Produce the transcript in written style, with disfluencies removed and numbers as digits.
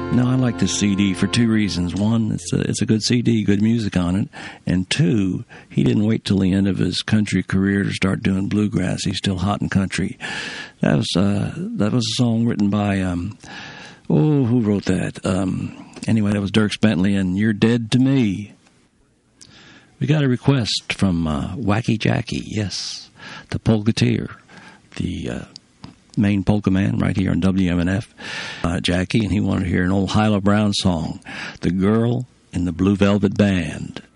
Now, I like this CD for two reasons. One, it's a good CD, good music on it. And two, he didn't wait till the end of his country career to start doing bluegrass. He's still hot in country. That was a song written by, who wrote that? Anyway, that was Dierks Bentley, and You're Dead to Me. We got a request from Wacky Jackie, yes, the polkateer, the main polka man right here on WMNF, Jackie, and he wanted to hear an old Hyla Brown song, The Girl in the Blue Velvet Band.